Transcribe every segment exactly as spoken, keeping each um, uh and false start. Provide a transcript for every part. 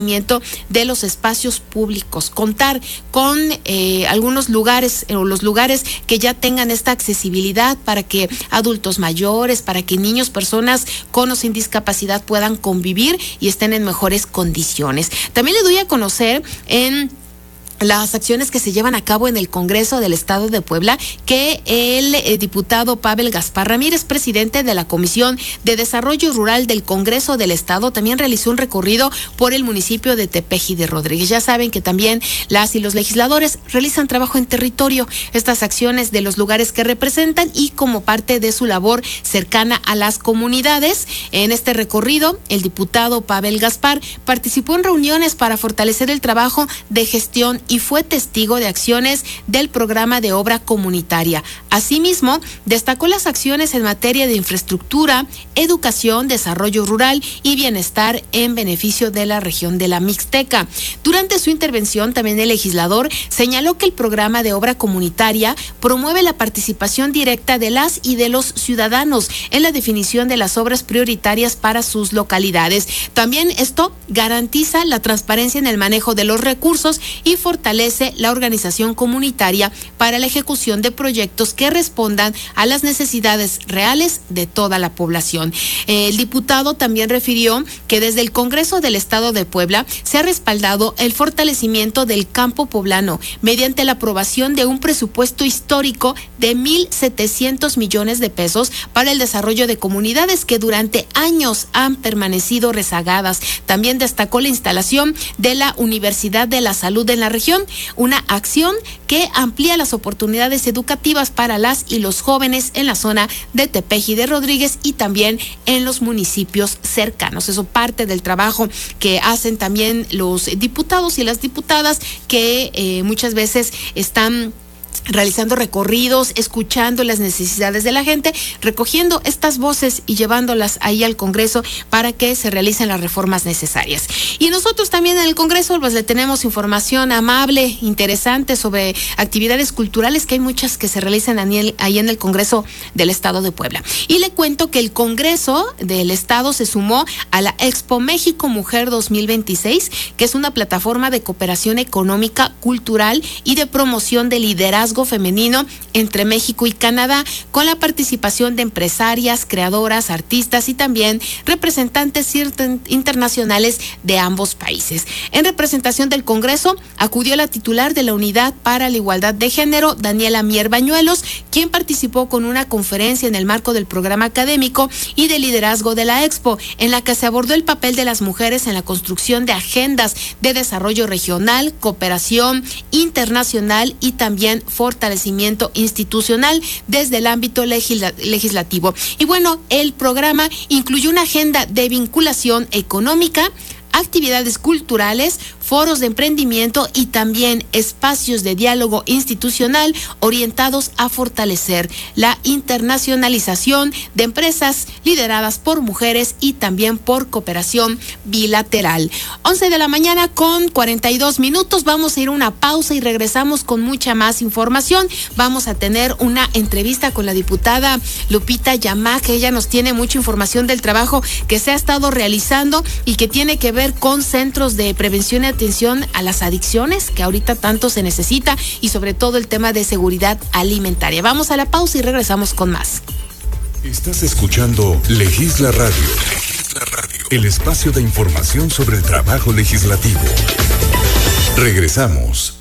de los espacios públicos, contar con eh, algunos lugares o eh, los lugares que ya tengan esta accesibilidad para que adultos mayores, para que niños, personas con o sin discapacidad puedan convivir y estén en mejores condiciones. También le doy a conocer en las acciones que se llevan a cabo en el Congreso del Estado de Puebla, que el eh, diputado Pavel Gaspar Ramírez, presidente de la Comisión de Desarrollo Rural del Congreso del Estado, también realizó un recorrido por el municipio de Tepeji de Rodríguez. Ya saben que también las y los legisladores realizan trabajo en territorio, estas acciones de los lugares que representan y como parte de su labor cercana a las comunidades. En este recorrido, el diputado Pavel Gaspar participó en reuniones para fortalecer el trabajo de gestión y fue testigo de acciones del programa de obra comunitaria. Asimismo, destacó las acciones en materia de infraestructura, educación, desarrollo rural y bienestar en beneficio de la región de la Mixteca. Durante su intervención, también el legislador señaló que el programa de obra comunitaria promueve la participación directa de las y de los ciudadanos en la definición de las obras prioritarias para sus localidades. También esto garantiza la transparencia en el manejo de los recursos y fortalece la organización comunitaria para la ejecución de proyectos que respondan a las necesidades reales de toda la población. El diputado también refirió que desde el Congreso del Estado de Puebla se ha respaldado el fortalecimiento del campo poblano mediante la aprobación de un presupuesto histórico de mil setecientos millones de pesos para el desarrollo de comunidades que durante años han permanecido rezagadas. También destacó la instalación de la Universidad de la Salud en la región, una acción que amplía las oportunidades educativas para las y los jóvenes en la zona de Tepeji de Rodríguez y también en los municipios cercanos. Eso parte del trabajo que hacen también los diputados y las diputadas que eh, muchas veces están realizando recorridos, escuchando las necesidades de la gente, recogiendo estas voces y llevándolas ahí al Congreso para que se realicen las reformas necesarias. Y nosotros también en el Congreso pues le tenemos información amable, interesante sobre actividades culturales, que hay muchas que se realizan ahí en el Congreso del Estado de Puebla. Y le cuento que el Congreso del Estado se sumó a la Expo México Mujer dos mil veintiséis, que es una plataforma de cooperación económica, cultural y de promoción de liderazgo femenino entre México y Canadá, con la participación de empresarias, creadoras, artistas y también representantes internacionales de ambos países. En representación del Congreso acudió la titular de la Unidad para la Igualdad de Género, Daniela Mier Bañuelos, quien participó con una conferencia en el marco del programa académico y de liderazgo de la Expo, en la que se abordó el papel de las mujeres en la construcción de agendas de desarrollo regional, cooperación internacional y también fortalecimiento institucional desde el ámbito legisla- legislativo. Y bueno, el programa incluyó una agenda de vinculación económica, actividades culturales, foros de emprendimiento y también espacios de diálogo institucional orientados a fortalecer la internacionalización de empresas lideradas por mujeres y también por cooperación bilateral. once de la mañana con cuarenta y dos minutos. Vamos a ir a una pausa y regresamos con mucha más información. Vamos a tener una entrevista con la diputada Lupita Yamá, que ella nos tiene mucha información del trabajo que se ha estado realizando y que tiene que ver con centros de prevención y atención a las adicciones, que ahorita tanto se necesita, y sobre todo el tema de seguridad alimentaria. Vamos a la pausa y regresamos con más. Estás escuchando Legisla Radio. Legisla Radio. El espacio de información sobre el trabajo legislativo. Regresamos.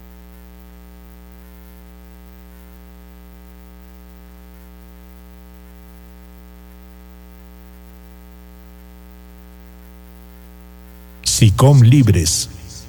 SICOM Libres.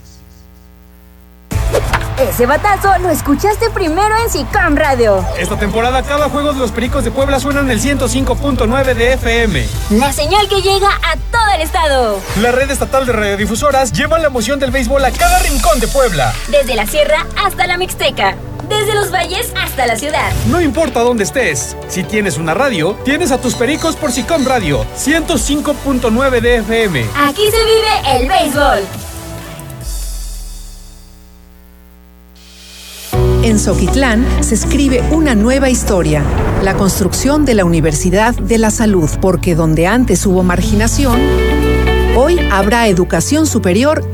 Ese batazo lo escuchaste primero en SICOM Radio. Esta temporada cada juego de los Pericos de Puebla suena en el ciento cinco punto nueve de F M. La señal que llega a todo el estado. La red estatal de radiodifusoras lleva la emoción del béisbol a cada rincón de Puebla. Desde la sierra hasta la Mixteca. Desde los valles hasta la ciudad. No importa dónde estés, si tienes una radio, tienes a tus Pericos por SICOM Radio, ciento cinco punto nueve de F M. Aquí se vive el béisbol. En Zoquitlán se escribe una nueva historia, la construcción de la Universidad de la Salud, porque donde antes hubo marginación, hoy habrá educación superior